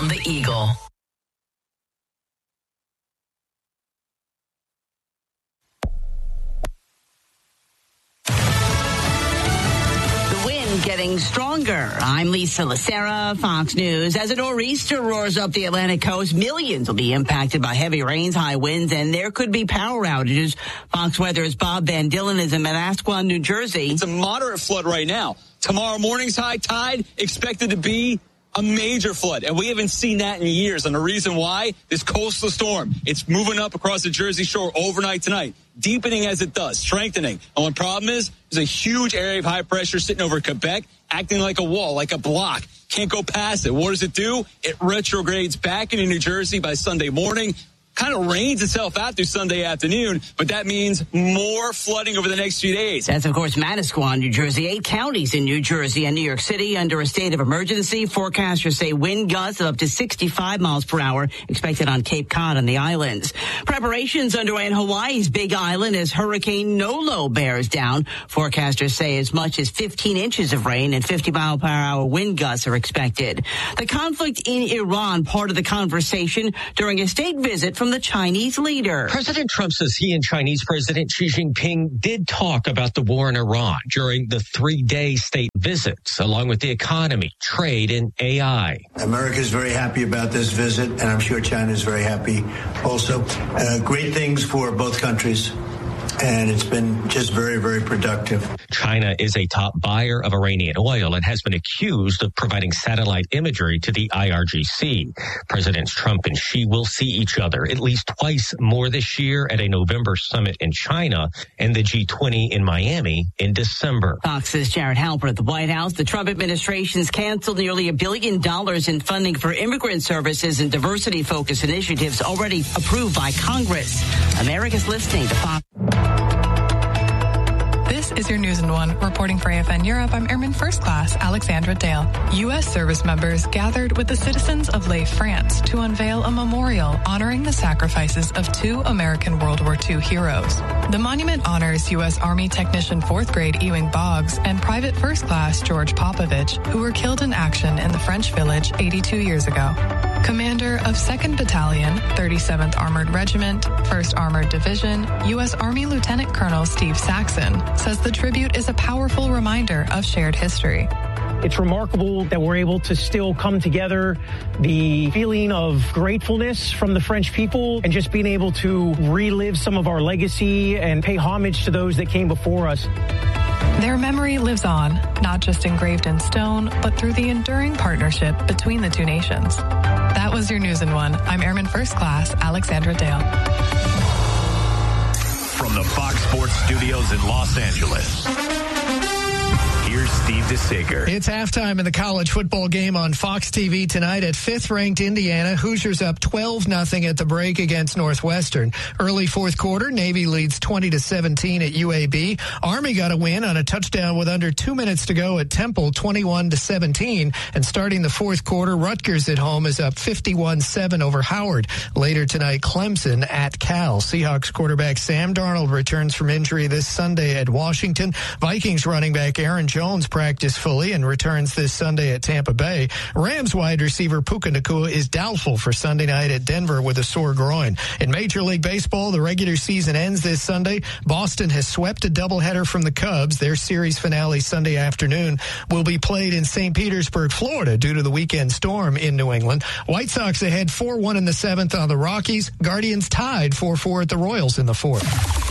from the Eagle. Getting stronger. I'm Lisa Lacera, Fox News. As a nor'easter roars up the Atlantic coast, millions will be impacted by heavy rains, high winds, and there could be power outages. Fox Weather's Bob Van Dillen is in Manasquan, New Jersey. It's a moderate flood right now. Tomorrow morning's high tide expected to be a major flood, and we haven't seen that in years. And the reason why, this coastal storm, it's moving up across the Jersey Shore overnight tonight, deepening as it does, strengthening. And what the problem is, there's a huge area of high pressure sitting over Quebec, acting like a wall, like a block. Can't go past it. What does it do? It retrogrades back into New Jersey by Sunday morning. Kind of rains itself out through Sunday afternoon, but that means more flooding over the next few days. That's, of course, Manasquan, New Jersey. 8 counties in New Jersey and New York City under a state of emergency. Forecasters say wind gusts of up to 65 miles per hour expected on Cape Cod and the islands. Preparations underway in Hawaii's Big Island as Hurricane Nolo bears down. Forecasters say as much as 15 inches of rain and 50-mile-per-hour wind gusts are expected. The conflict in Iran, part of the conversation during a state visit from the Chinese leader. President Trump says he and Chinese President Xi Jinping did talk about the war in Iran during the 3-day state visits, along with the economy, trade, and AI. America is very happy about this visit, and I'm sure China is very happy also. Great things for both countries. And it's been just very, very productive. China is a top buyer of Iranian oil and has been accused of providing satellite imagery to the IRGC. Presidents Trump and Xi will see each other at least twice more this year at a November summit in China and the G20 in Miami in December. Fox's Jared Halpern at the White House. The Trump administration's canceled nearly $1 billion in funding for immigrant services and diversity-focused initiatives already approved by Congress. America's listening to Fox. This is your News in One. Reporting for AFN Europe, I'm Airman First Class Alexandra Dale. U.S. service members gathered with the citizens of Leigh, France to unveil a memorial honoring the sacrifices of 2 American World War II heroes. The monument honors U.S. Army Technician 4th Grade Ewing Boggs and Private First Class George Popovich, who were killed in action in the French village 82 years ago. Commander of 2nd Battalion, 37th Armored Regiment, 1st Armored Division, U.S. Army Lieutenant Colonel Steve Saxon says the tribute is a powerful reminder of shared history. It's remarkable that we're able to still come together, the feeling of gratefulness from the French people, and just being able to relive some of our legacy and pay homage to those that came before us. Their memory lives on, not just engraved in stone, but through the enduring partnership between the 2 nations. That was your News in One. I'm Airman First Class Alexandra Dale. From the Fox Sports Studios in Los Angeles, here's Steve DeSager. It's halftime in the college football game on Fox TV tonight at 5th-ranked Indiana. Hoosiers up 12-0 at the break against Northwestern. Early fourth quarter, Navy leads 20-17 at UAB. Army got a win on a touchdown with under 2 minutes to go at Temple, 21-17. And starting the fourth quarter, Rutgers at home is up 51-7 over Howard. Later tonight, Clemson at Cal. Seahawks quarterback Sam Darnold returns from injury this Sunday at Washington. Vikings running back Aaron Jones practiced fully and returns this Sunday at Tampa Bay. Rams wide receiver Puka Nacua is doubtful for Sunday night at Denver with a sore groin. In Major League Baseball, the regular season ends this Sunday. Boston has swept a doubleheader from the Cubs. Their series finale Sunday afternoon will be played in St. Petersburg, Florida, due to the weekend storm in New England. White Sox ahead 4-1 in the 7th on the Rockies. Guardians tied 4-4 at the Royals in the 4th.